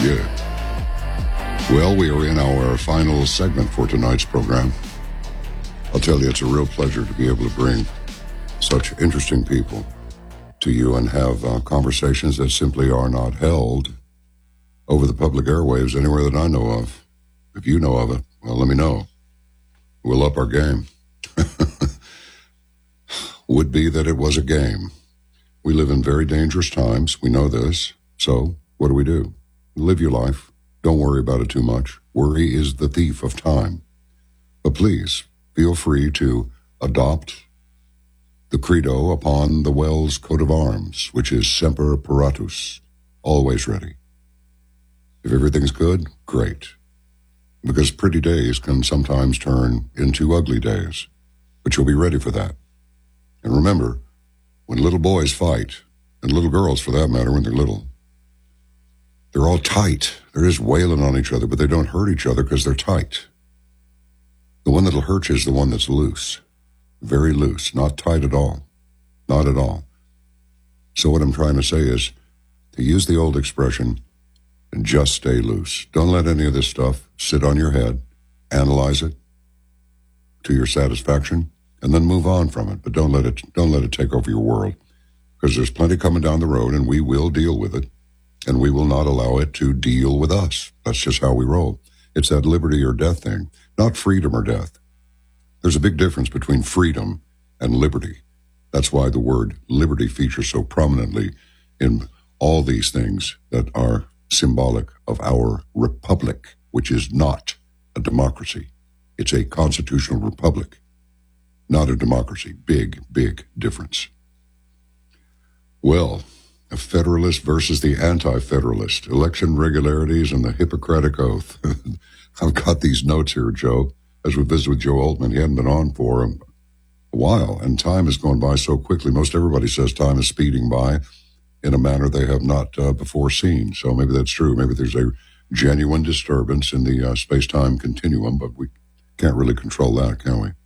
Yeah. Well, we are in our final segment for tonight's program. I'll tell you, it's a real pleasure to be able to bring such interesting people to you and have conversations that simply are not held over the public airwaves anywhere that I know of. If you know of it, well, let me know. We'll up our game. Would be that it was a game. We live in very dangerous times. We know this. So what do? Live your life. Don't worry about it too much. Worry is the thief of time. But please, feel free to adopt the credo upon the Wells coat of arms, which is Semper Paratus, always ready. If everything's good, great. Because pretty days can sometimes turn into ugly days. But you'll be ready for that. And remember, when little boys fight, and little girls for that matter when they're little, they're all tight. They're just wailing on each other, but they don't hurt each other because they're tight. The one that'll hurt you is the one that's loose. Very loose, not tight at all. Not at all. So what I'm trying to say is to use the old expression, and just stay loose. Don't let any of this stuff sit on your head. Analyze it to your satisfaction, and then move on from it. But don't let it take over your world, because there's plenty coming down the road, and we will deal with it, and we will not allow it to deal with us. That's just how we roll. It's that liberty or death thing, not freedom or death. There's a big difference between freedom and liberty. That's why the word liberty features so prominently in all these things that are symbolic of our republic, which is not a democracy. It's a constitutional republic, not a democracy. Big, big difference. Well, a federalist versus the anti-federalist, election regularities and the Hippocratic Oath. I've got these notes here, Joe, as we visit with Joe Altman. He hadn't been on for a while, and time has gone by so quickly. Most everybody says time is speeding by in a manner they have not before seen. So maybe that's true. Maybe there's a genuine disturbance in the space-time continuum, but we can't really control that, can we?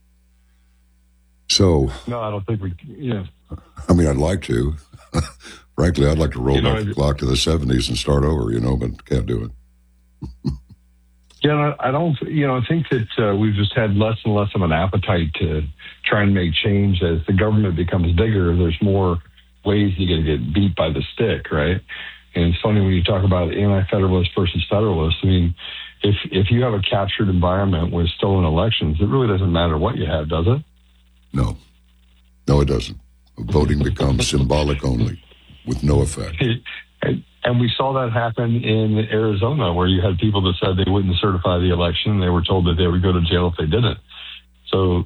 So... No, I don't think we... Yeah. I mean, I'd like to. Frankly, I'd like to roll back the clock to the 70s and start over, but can't do it. Yeah, I don't, I think that we've just had less and less of an appetite to try and make change. As the government becomes bigger, there's more ways you're going to get beat by the stick, right? And it's funny when you talk about anti-federalist versus federalist. I mean, if you have a captured environment with stolen elections, it really doesn't matter what you have, does it? No, it doesn't. Voting becomes symbolic only, with no effect. And we saw that happen in Arizona, where you had people that said they wouldn't certify the election. They were told that they would go to jail if they didn't. So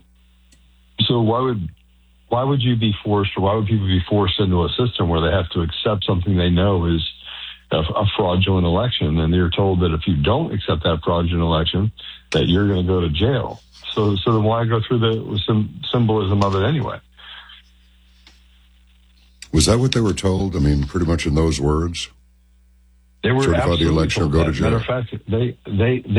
why would you be forced, or why would people be forced into a system where they have to accept something they know is a fraudulent election, and they're told that if you don't accept that fraudulent election, that you're going to go to jail? So then why go through the symbolism of it anyway? Was that what they were told? I mean, pretty much in those words? They were certify the election or go to jail. Matter of fact, they